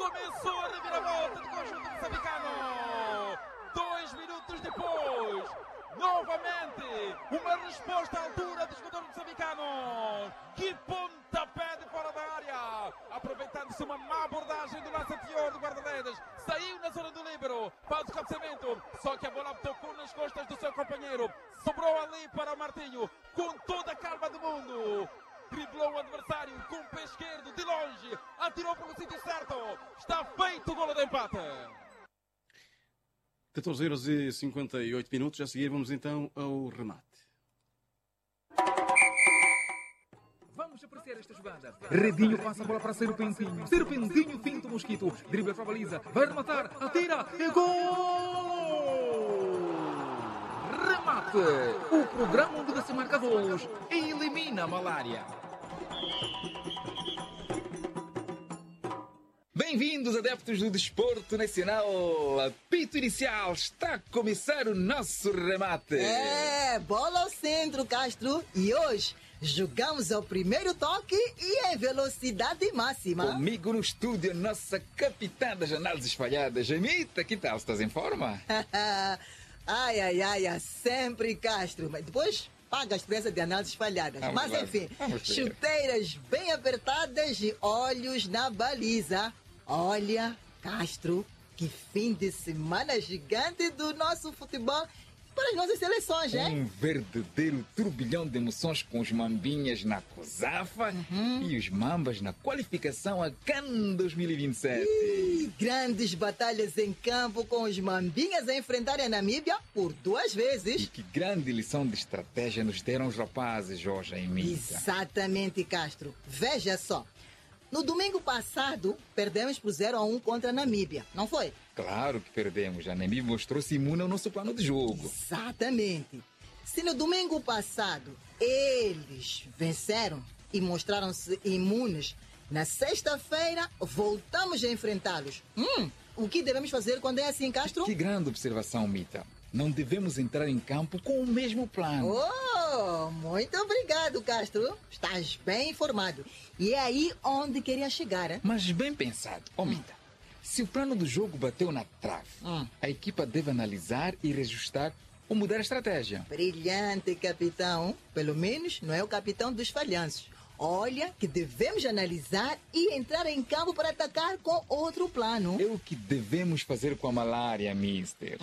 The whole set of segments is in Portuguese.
Começou a reviravolta do conjunto moçambicano. 2 minutos depois, novamente, uma resposta à altura dos jogadores moçambicanos. Que pontapé de fora da área. Aproveitando-se uma má abordagem do lança-teor do guarda-redes. Saiu na zona do líbero, faz o cabeceamento. Só que a bola tocou nas costas do seu companheiro. Sobrou ali para o Martinho, com toda a calma do mundo. Driblou o adversário com o pé esquerdo, de longe, atirou para o sítio certo. Está feito o golo de empate. 14h58. A seguir vamos então ao remate. Vamos apreciar esta jogada. Redinho passa a bola para Serpentinho. Serpentinho finta o mosquito. Dribla para a baliza. Vai rematar. Atira. É gol! Remate. O programa onde se marca golos e elimina a malária. Bem-vindos, adeptos do desporto nacional. Apito inicial, está a começar o nosso remate. Bola ao centro, Castro. E hoje jogamos ao primeiro toque e em velocidade máxima. Comigo no estúdio, nossa capitã das análises falhadas, Jaimita. Que tal? Estás em forma? Ai, sempre, Castro. Mas depois paga a experiência de análises falhadas. Mas enfim, chuteiras bem apertadas e olhos na baliza. Olha, Castro, que fim de semana gigante do nosso futebol para as nossas seleções, hein? Um verdadeiro turbilhão de emoções com os mambinhas na COSAFA e os mambas na qualificação a CAN 2027. Grandes batalhas em campo com os mambinhas a enfrentarem a Namíbia por 2 vezes. E que grande lição de estratégia nos deram os rapazes, Jorge e Mita. Exatamente, Castro. Veja só. No domingo passado, perdemos por 0-1 contra a Namíbia, não foi? Claro que perdemos. A Namíbia mostrou-se imune ao nosso plano de jogo. Exatamente. Se no domingo passado eles venceram e mostraram-se imunes, na sexta-feira voltamos a enfrentá-los. O que devemos fazer quando é assim, Castro? Que grande observação, Mita. Não devemos entrar em campo com o mesmo plano. Oh, muito obrigado, Castro. Estás bem informado. E é aí onde queria chegar, hein? Mas bem pensado. Mita, se o plano do jogo bateu na trave, a equipa deve analisar e reajustar ou mudar a estratégia. Brilhante, capitão. Pelo menos não é o capitão dos falhanços. Olha que devemos analisar e entrar em campo para atacar com outro plano. É o que devemos fazer com a malária, mister.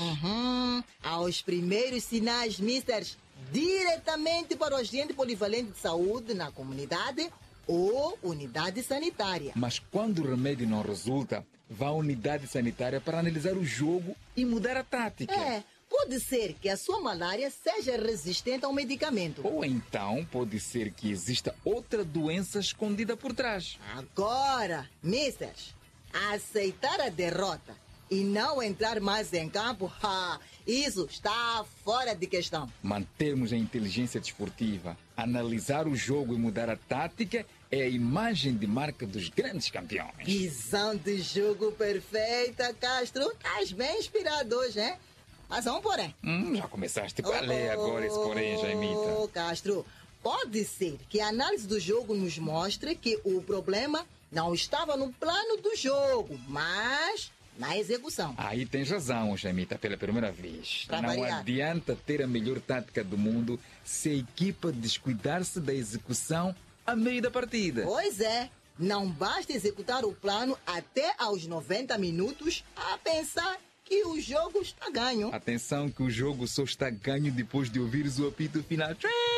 Aos primeiros sinais, misters, diretamente para o agente polivalente de saúde na comunidade ou unidade sanitária. Mas quando o remédio não resulta, vá à unidade sanitária para analisar o jogo e mudar a tática. Pode ser que a sua malária seja resistente ao medicamento. Ou então pode ser que exista outra doença escondida por trás. Agora, misters, aceitar a derrota e não entrar mais em campo, isso está fora de questão. Mantermos a inteligência desportiva, analisar o jogo e mudar a tática é a imagem de marca dos grandes campeões. Visão de jogo perfeita, Castro. Estás bem inspirado hoje, hein? Mas vamos porém. Já começaste. Qual é agora esse porém, Jaimita? Castro, pode ser que a análise do jogo nos mostre que o problema não estava no plano do jogo, mas na execução. Aí tens razão, Jaimita, pela primeira vez. Não variar. adianta ter a melhor tática do mundo se a equipa descuidar-se da execução a meio da partida. Pois é. Não basta executar o plano até aos 90 minutos a pensar que o jogo está ganho. Atenção que o jogo só está ganho depois de ouvires o apito final.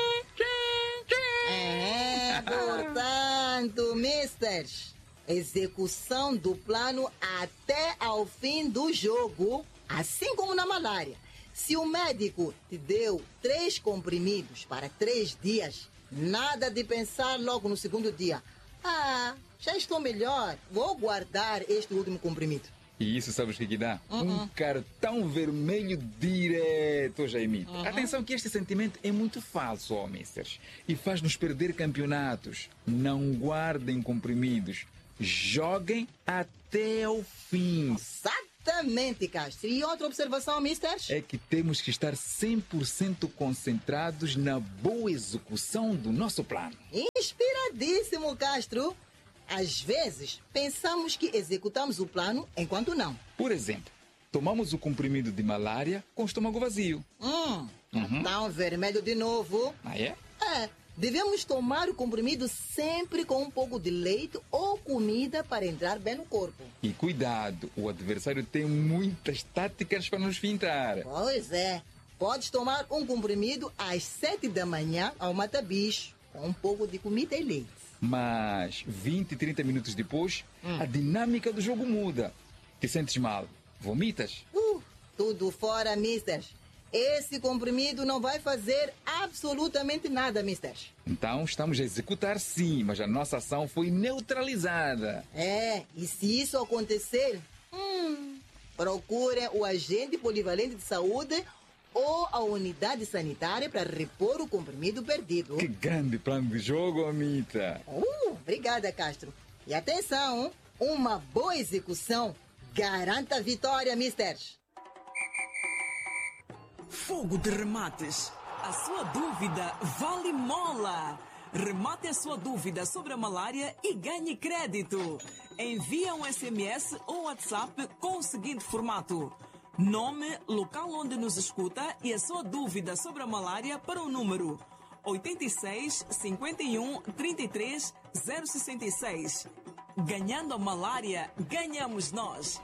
Portanto, misters, execução do plano até ao fim do jogo, assim como na malária. Se o médico te deu 3 comprimidos para 3 dias, nada de pensar logo no segundo dia. Já estou melhor, vou guardar este último comprimido. E isso sabes o que dá? Um cartão vermelho direto, Jaimita. Atenção que este sentimento é muito falso, misters. E faz-nos perder campeonatos. Não guardem comprimidos. Joguem até o fim. Exatamente, Castro. E outra observação, misters? É que temos que estar 100% concentrados na boa execução do nosso plano. Inspiradíssimo, Castro. às vezes, pensamos que executamos o plano enquanto não. Por exemplo, tomamos o comprimido de malária com o estômago vazio. Então, vermelho de novo. Ah, é? Devemos tomar o comprimido sempre com um pouco de leite ou comida para entrar bem no corpo. E cuidado, o adversário tem muitas táticas para nos fintar. Pois é. Podes tomar um comprimido às 7 da manhã ao mata-bicho, com um pouco de comida e leite. Mas 20, 30 minutos depois, a dinâmica do jogo muda. Te sentes mal? Vomitas? Tudo fora, mister. Esse comprimido não vai fazer absolutamente nada, mister. Então estamos a executar sim, mas a nossa ação foi neutralizada. E se isso acontecer, procurem o agente polivalente de saúde ou a unidade sanitária para repor o comprimido perdido. Que grande plano de jogo, Amita. Obrigada, Castro. E atenção, uma boa execução garanta a vitória, misters. Fogo de remates. A sua dúvida vale mola. Remate a sua dúvida sobre a malária e ganhe crédito. Envie um SMS ou WhatsApp com o seguinte formato: nome, local onde nos escuta e a sua dúvida sobre a malária para o número 86 51 33 066. Ganhando a malária, ganhamos nós.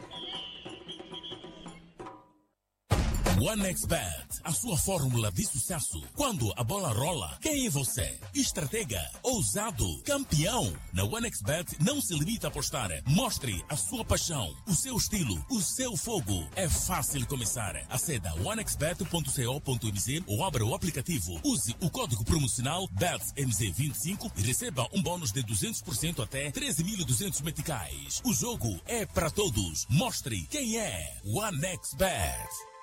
OneXBet, a sua fórmula de sucesso. Quando a bola rola, quem é você? Estratega, ousado, campeão. Na OneXBet não se limita a apostar. Mostre a sua paixão, o seu estilo, o seu fogo. É fácil começar. Aceda a onexbet.co.mz ou abra o aplicativo. Use o código promocional BETSMZ25 e receba um bônus de 200% até 13.200 meticais. O jogo é para todos. Mostre quem é OneXBet.